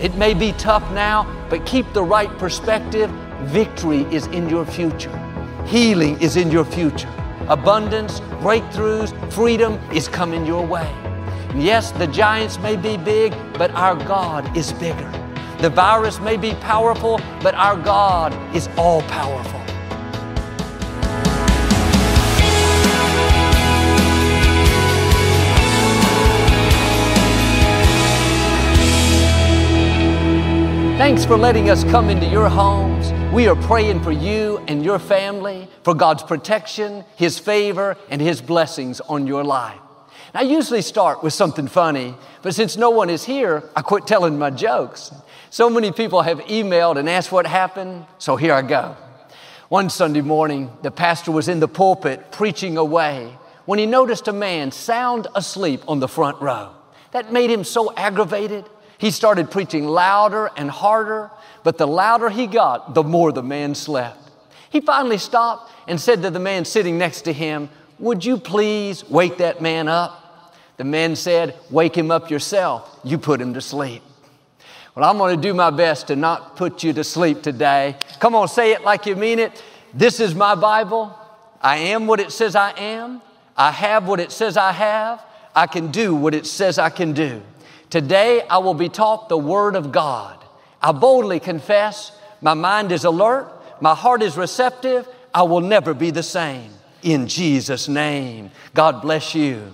It may be tough now, but keep the right perspective. Victory is in your future. Healing is in your future. Abundance, breakthroughs, freedom is coming your way. And yes, the giants may be big, but our God is bigger. The virus may be powerful, but our God is all powerful. Thanks for letting us come into your homes. We are praying for you and your family, for God's protection, His favor, and His blessings on your life. I usually start with something funny, but since no one is here, I quit telling my jokes. So many people have emailed and asked what happened, so here I go. One Sunday morning, the pastor was in the pulpit preaching away when he noticed a man sound asleep on the front row. That made him so aggravated. He started preaching louder and harder, but the louder he got, the more the man slept. He finally stopped and said to the man sitting next to him, "Would you please wake that man up?" The man said, "Wake him up yourself. You put him to sleep." Well, I'm going to do my best to not put you to sleep today. Come on, say it like you mean it. This is my Bible. I am what it says I am. I have what it says I have. I can do what it says I can do. Today, I will be taught the Word of God. I boldly confess, my mind is alert, my heart is receptive, I will never be the same. In Jesus' name, God bless you.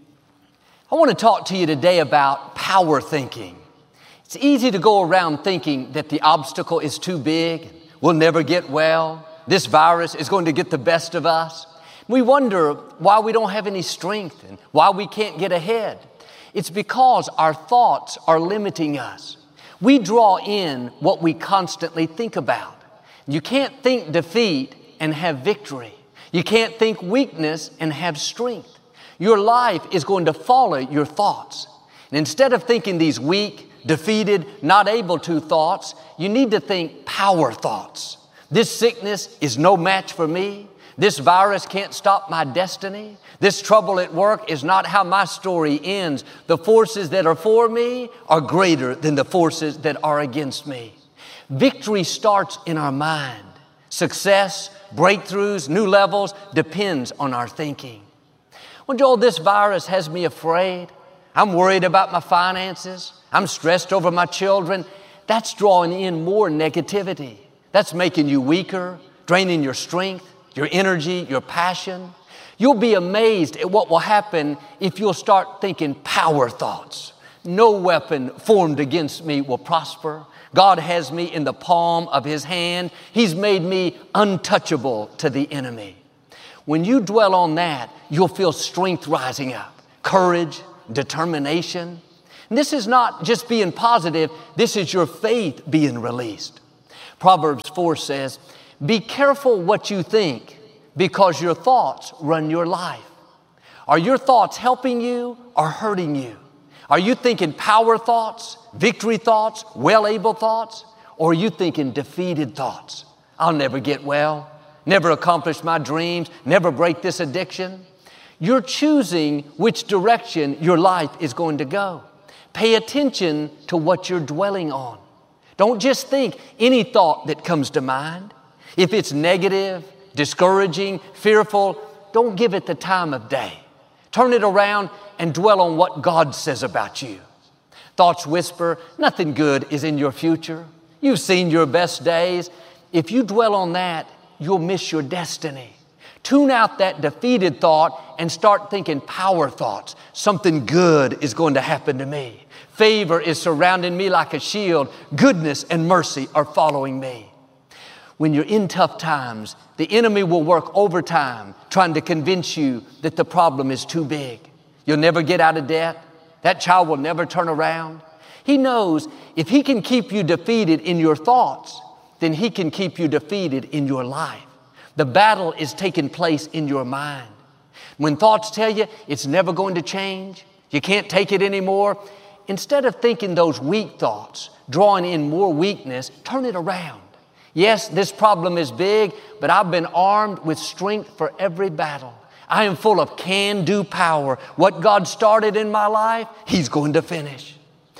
I want to talk to you today about power thinking. It's easy to go around thinking that the obstacle is too big, we'll never get well, this virus is going to get the best of us. We wonder why we don't have any strength and why we can't get ahead. It's because our thoughts are limiting us. We draw in what we constantly think about. You can't think defeat and have victory. You can't think weakness and have strength. Your life is going to follow your thoughts. And instead of thinking these weak, defeated, not able to thoughts, you need to think power thoughts. This sickness is no match for me. This virus can't stop my destiny. This trouble at work is not how my story ends. The forces that are for me are greater than the forces that are against me. Victory starts in our mind. Success, breakthroughs, new levels depends on our thinking. Well, Joel, this virus has me afraid. I'm worried about my finances. I'm stressed over my children. That's drawing in more negativity. That's making you weaker, draining your strength, your energy, your passion. You'll be amazed at what will happen if you'll start thinking power thoughts. No weapon formed against me will prosper. God has me in the palm of His hand. He's made me untouchable to the enemy. When you dwell on that, you'll feel strength rising up, courage, determination. And this is not just being positive, this is your faith being released. Proverbs 4 says, "Be careful what you think, because your thoughts run your life." Are your thoughts helping you or hurting you? Are you thinking power thoughts, victory thoughts, well-able thoughts? Or are you thinking defeated thoughts? I'll never get well, never accomplish my dreams, never break this addiction. You're choosing which direction your life is going to go. Pay attention to what you're dwelling on. Don't just think any thought that comes to mind. If it's negative, discouraging, fearful, don't give it the time of day. Turn it around and dwell on what God says about you. Thoughts whisper, nothing good is in your future. You've seen your best days. If you dwell on that, you'll miss your destiny. Tune out that defeated thought and start thinking power thoughts. Something good is going to happen to me. Favor is surrounding me like a shield. Goodness and mercy are following me. When you're in tough times, the enemy will work overtime trying to convince you that the problem is too big. You'll never get out of debt. That child will never turn around. He knows if he can keep you defeated in your thoughts, then he can keep you defeated in your life. The battle is taking place in your mind. When thoughts tell you it's never going to change, you can't take it anymore, instead of thinking those weak thoughts, drawing in more weakness, turn it around. Yes, this problem is big, but I've been armed with strength for every battle. I am full of can-do power. What God started in my life, He's going to finish.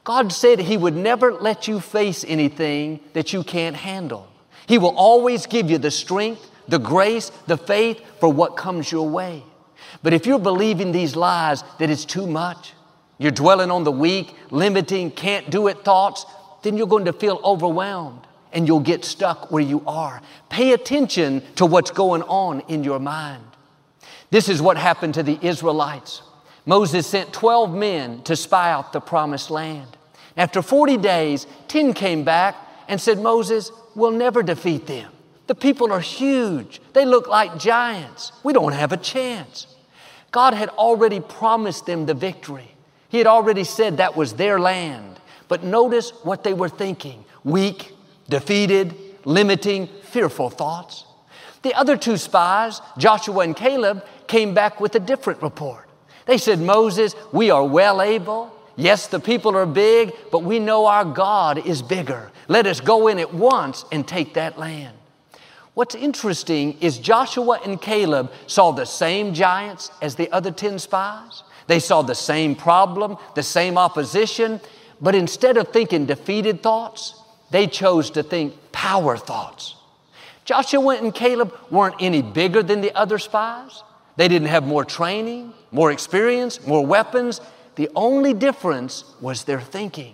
God said He would never let you face anything that you can't handle. He will always give you the strength, the grace, the faith for what comes your way. But if you're believing these lies that it's too much, you're dwelling on the weak, limiting, can't do it thoughts, then you're going to feel overwhelmed and you'll get stuck where you are. Pay attention to what's going on in your mind. This is what happened to the Israelites. Moses sent 12 men to spy out the promised land. After 40 days, 10 came back and said, Moses, we'll never defeat them. The people are huge. They look like giants. We don't have a chance. God had already promised them the victory. He had already said that was their land. But notice what they were thinking. Weak, defeated, limiting, fearful thoughts. The other 2 spies, Joshua and Caleb, came back with a different report. They said, Moses, we are well able. Yes, the people are big, but we know our God is bigger. Let us go in at once and take that land. What's interesting is Joshua and Caleb saw the same giants as the other 10 spies. They saw the same problem, the same opposition, but instead of thinking defeated thoughts, they chose to think power thoughts. Joshua and Caleb weren't any bigger than the other spies. They didn't have more training, more experience, more weapons. The only difference was their thinking.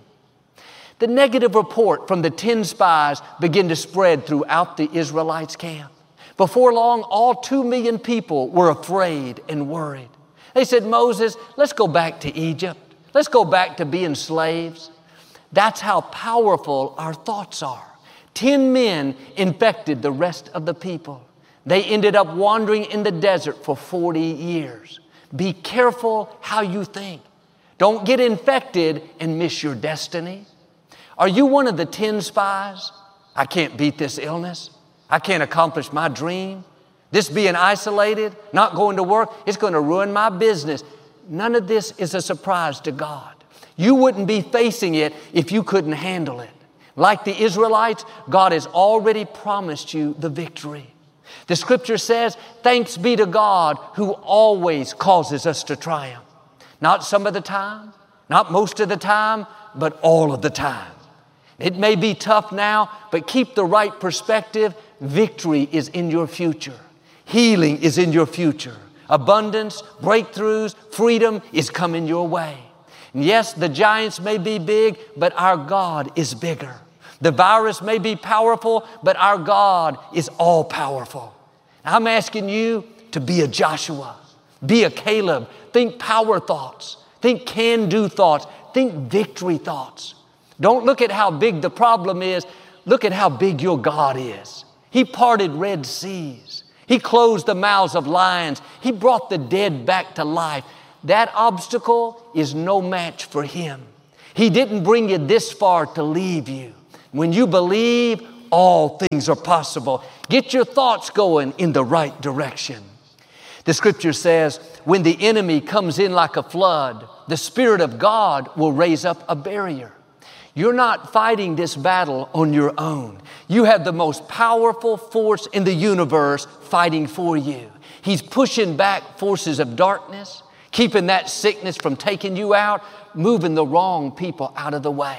The negative report from the 10 spies began to spread throughout the Israelites' camp. Before long, all 2 million people were afraid and worried. They said, Moses, let's go back to Egypt. Let's go back to being slaves. That's how powerful our thoughts are. 10 men infected the rest of the people. They ended up wandering in the desert for 40 years. Be careful how you think. Don't get infected and miss your destiny. Are you one of the 10 spies? I can't beat this illness. I can't accomplish my dream. This being isolated, not going to work, it's going to ruin my business. None of this is a surprise to God. You wouldn't be facing it if you couldn't handle it. Like the Israelites, God has already promised you the victory. The scripture says, thanks be to God who always causes us to triumph. Not some of the time, not most of the time, but all of the time. It may be tough now, but keep the right perspective. Victory is in your future. Healing is in your future. Abundance, breakthroughs, freedom is coming your way. And yes, the giants may be big, but our God is bigger. The virus may be powerful, but our God is all powerful. I'm asking you to be a Joshua, be a Caleb. Think power thoughts, think can-do thoughts, think victory thoughts. Don't look at how big the problem is. Look at how big your God is. He parted Red Seas. He closed the mouths of lions. He brought the dead back to life. That obstacle is no match for Him. He didn't bring you this far to leave you. When you believe, all things are possible. Get your thoughts going in the right direction. The scripture says, when the enemy comes in like a flood, the Spirit of God will raise up a barrier. You're not fighting this battle on your own. You have the most powerful force in the universe fighting for you. He's pushing back forces of darkness, keeping that sickness from taking you out, moving the wrong people out of the way.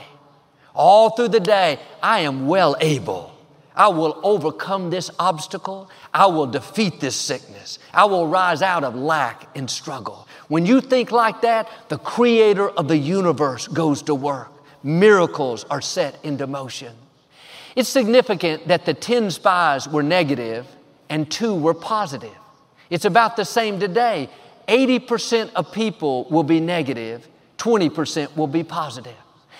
All through the day, I am well able. I will overcome this obstacle. I will defeat this sickness. I will rise out of lack and struggle. When you think like that, the Creator of the universe goes to work. Miracles are set into motion. It's significant that the 10 spies were negative and 2 were positive. It's about the same today. 80% of people will be negative, 20% will be positive.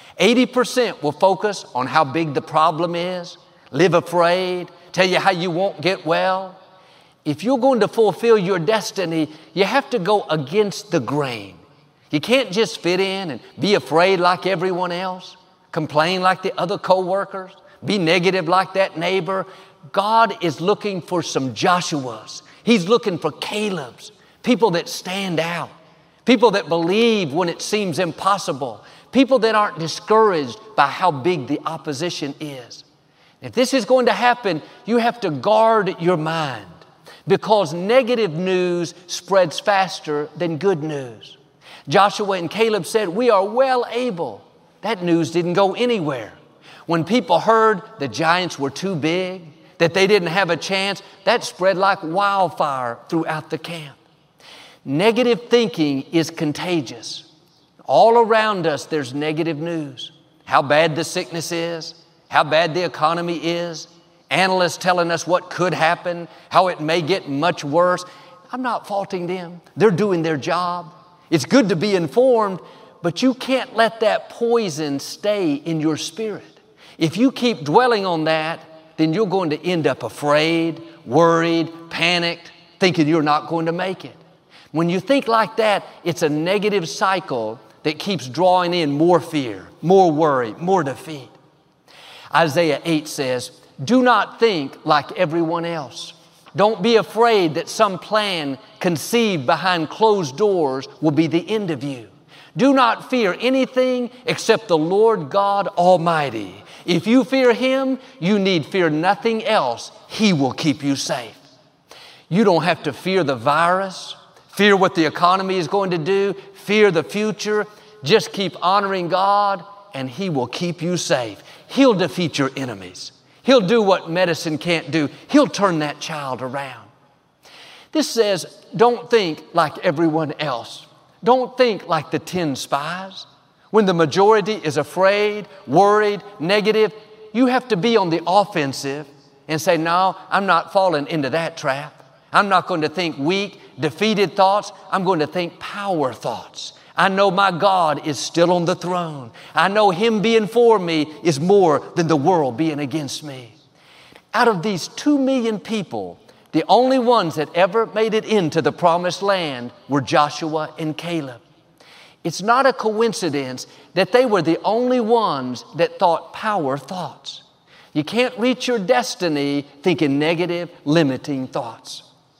80% will focus on how big the problem is, live afraid, tell you how you won't get well. If you're going to fulfill your destiny, you have to go against the grain. You can't just fit in and be afraid like everyone else, complain like the other coworkers, be negative like that neighbor. God is looking for some Joshuas. He's looking for Calebs, people that stand out, people that believe when it seems impossible, people that aren't discouraged by how big the opposition is. If this is going to happen, you have to guard your mind because negative news spreads faster than good news. Joshua and Caleb said, we are well able. that news didn't go anywhere. When people heard the Giants were too big, that they didn't have a chance, that spread like wildfire throughout the camp. Negative thinking is contagious. All around us, there's negative news. How bad the sickness is, how bad the economy is, analysts telling us what could happen, how it may get much worse. I'm not faulting them. They're doing their job. It's good to be informed, but you can't let that poison stay in your spirit. If you keep dwelling on that, then you're going to end up afraid, worried, panicked, thinking you're not going to make it. When you think like that, it's a negative cycle that keeps drawing in more fear, more worry, more defeat. Isaiah 8 says, "Do not think like everyone else. Don't be afraid that some plan conceived behind closed doors will be the end of you. Do not fear anything except the Lord God Almighty. If you fear Him, you need fear nothing else. He will keep you safe." You don't have to fear the virus, fear what the economy is going to do, fear the future. Just keep honoring God and He will keep you safe. He'll defeat your enemies. He'll do what medicine can't do. He'll turn that child around. This says, don't think like everyone else. Don't think like the 10 spies. When the majority is afraid, worried, negative, you have to be on the offensive and say, no, I'm not falling into that trap. I'm not going to think weak, defeated thoughts. I'm going to think power thoughts. I know my God is still on the throne. I know Him being for me is more than the world being against me. Out of these 2 million people, the only ones that ever made it into the promised land were Joshua and Caleb. It's not a coincidence that they were the only ones that thought power thoughts. You can't reach your destiny thinking negative, limiting thoughts.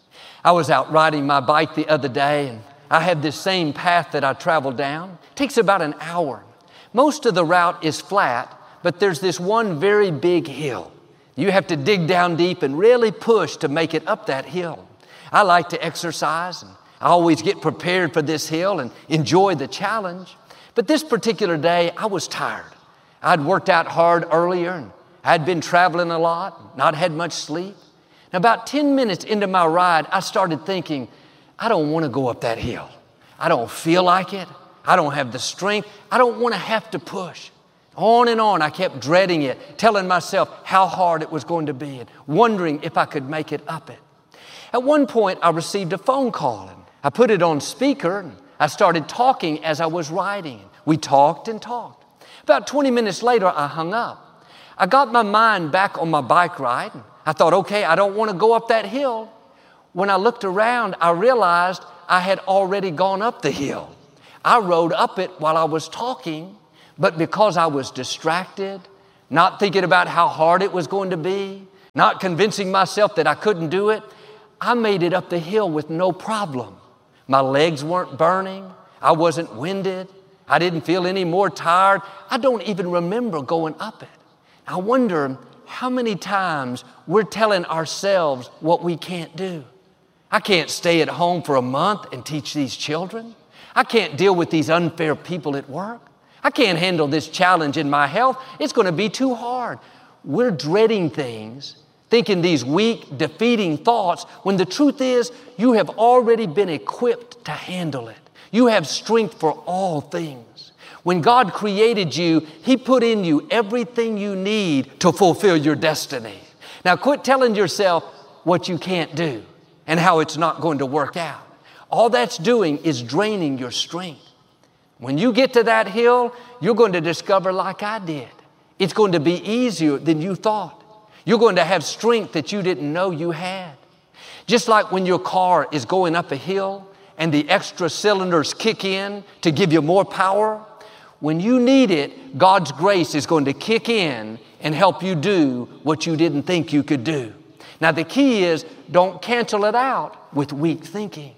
I was out riding my bike the other day, and I had this same path that I traveled down. It takes about an hour. Most of the route is flat, but there's this one very big hill. You have to dig down deep and really push to make it up that hill. I like to exercise, and I always get prepared for this hill and enjoy the challenge. But this particular day, I was tired. I'd worked out hard earlier, and I'd been traveling a lot, not had much sleep. And about 10 minutes into my ride, I started thinking, I don't want to go up that hill. I don't feel like it. I don't have the strength. I don't want to have to push. On and on, I kept dreading it, telling myself how hard it was going to be and wondering if I could make it up it. At one point, I received a phone call, and I put it on speaker, and I started talking as I was riding. We talked and talked. About 20 minutes later, I hung up. I got my mind back on my bike ride, and I thought, okay, I don't want to go up that hill. When I looked around, I realized I had already gone up the hill. I rode up it while I was talking, but because I was distracted, not thinking about how hard it was going to be, not convincing myself that I couldn't do it, I made it up the hill with no problem. My legs weren't burning. I wasn't winded. I didn't feel any more tired. I don't even remember going up it. I wonder how many times we're telling ourselves what we can't do. I can't stay at home for a month and teach these children. I can't deal with these unfair people at work. I can't handle this challenge in my health. It's going to be too hard. We're dreading things, thinking these weak, defeating thoughts, when the truth is you have already been equipped to handle it. You have strength for all things. When God created you, He put in you everything you need to fulfill your destiny. Now quit telling yourself what you can't do and how it's not going to work out. All that's doing is draining your strength. When you get to that hill, you're going to discover, like I did, it's going to be easier than you thought. You're going to have strength that you didn't know you had. Just like when your car is going up a hill and the extra cylinders kick in to give you more power, when you need it, God's grace is going to kick in and help you do what you didn't think you could do. Now, the key is don't cancel it out with weak thinking.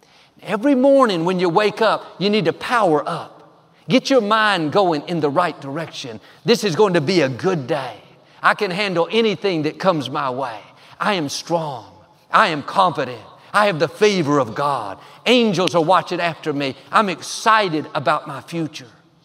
Every morning when you wake up, you need to power up. Get your mind going in the right direction. This is going to be a good day. I can handle anything that comes my way. I am strong. I am confident. I have the favor of God. Angels are watching after me. I'm excited about my future.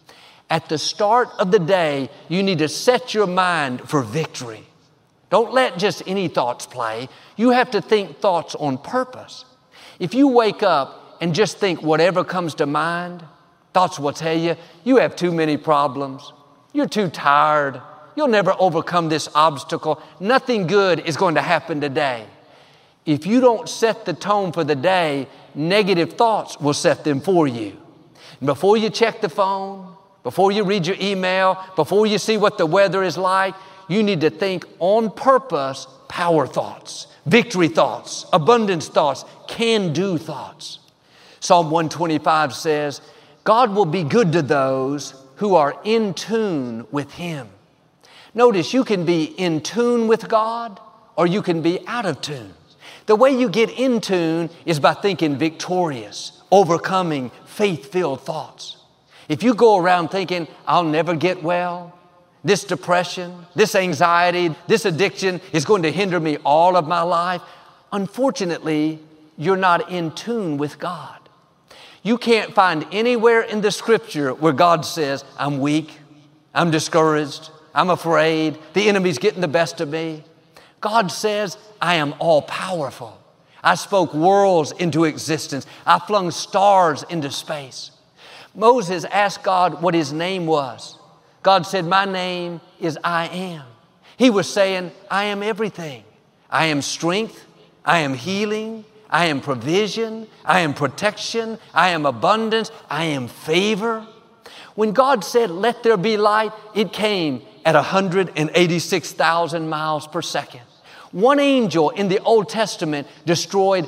At the start of the day, you need to set your mind for victory. Don't let just any thoughts play. You have to think thoughts on purpose. If you wake up and just think whatever comes to mind, thoughts will tell you, you have too many problems. You're too tired. You'll never overcome this obstacle. Nothing good is going to happen today. If you don't set the tone for the day, negative thoughts will set them for you. And before you check the phone, before you read your email, before you see what the weather is like, you need to think on purpose power thoughts, victory thoughts, abundance thoughts, can-do thoughts. Psalm 125 says, God will be good to those who are in tune with Him. Notice you can be in tune with God or you can be out of tune. The way you get in tune is by thinking victorious, overcoming, faith-filled thoughts. If you go around thinking, I'll never get well, this depression, this anxiety, this addiction is going to hinder me all of my life, unfortunately, you're not in tune with God. You can't find anywhere in the Scripture where God says, I'm weak, I'm discouraged, I'm afraid, the enemy's getting the best of me. God says, I am all-powerful. I spoke worlds into existence. I flung stars into space. Moses asked God what his name was. God said, my name is I Am. He was saying, I am everything. I am strength. I am healing. I am provision. I am protection. I am abundance. I am favor. When God said, let there be light, it came at 186,000 miles per second. One angel in the Old Testament destroyed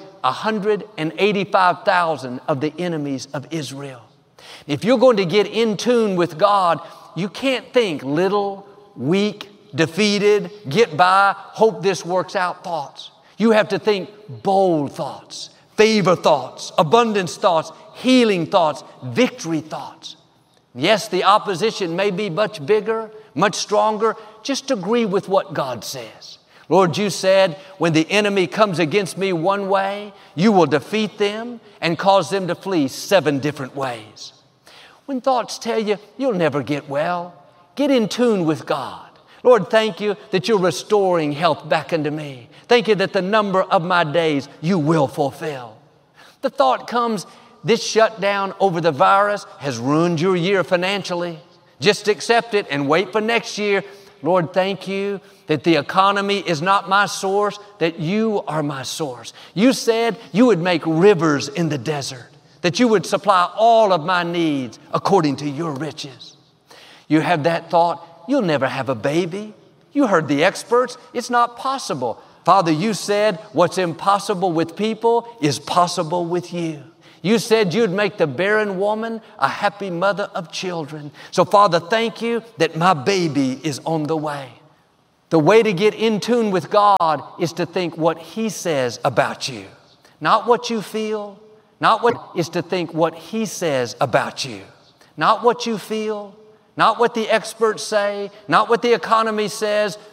185,000 of the enemies of Israel. If you're going to get in tune with God, you can't think little, weak, defeated, get by, hope this works out thoughts. You have to think bold thoughts, favor thoughts, abundance thoughts, healing thoughts, victory thoughts. Yes, the opposition may be much bigger, much stronger. Just agree with what God says. Lord, you said, when the enemy comes against me one way, you will defeat them and cause them to flee 7 different ways. When thoughts tell you, you'll never get well, get in tune with God. Lord, thank you that you're restoring health back into me. Thank you that the number of my days you will fulfill. The thought comes, this shutdown over the virus has ruined your year financially. Just accept it and wait for next year. Lord, thank you that the economy is not my source, that you are my source. You said you would make rivers in the desert, that you would supply all of my needs according to your riches. You have that thought, you'll never have a baby. You heard the experts, it's not possible. Father, you said what's impossible with people is possible with you. You said you'd make the barren woman a happy mother of children. So, Father, thank you that my baby is on the way. The way to get in tune with God is to think what He says about you. Not what you feel, is to think what He says about you. Not what you feel, not what the experts say, not what the economy says,